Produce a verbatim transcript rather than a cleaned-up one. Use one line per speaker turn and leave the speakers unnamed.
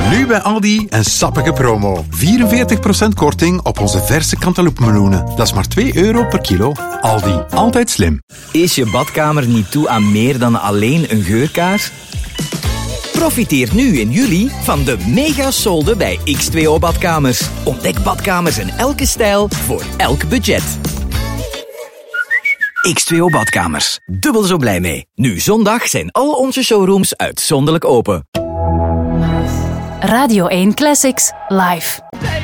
Nu bij Aldi een sappige promo. vierenveertig procent korting op onze verse cantaloupe-meloenen. Dat is maar twee euro per kilo. Aldi, altijd slim.
Is je badkamer niet toe aan meer dan alleen een geurkaars? Profiteer nu in juli van de mega-solde bij X twee O Badkamers. Ontdek badkamers in elke stijl voor elk budget. X twee O Badkamers. Dubbel zo blij mee. Nu zondag zijn al onze showrooms uitzonderlijk open.
Radio één Classics live.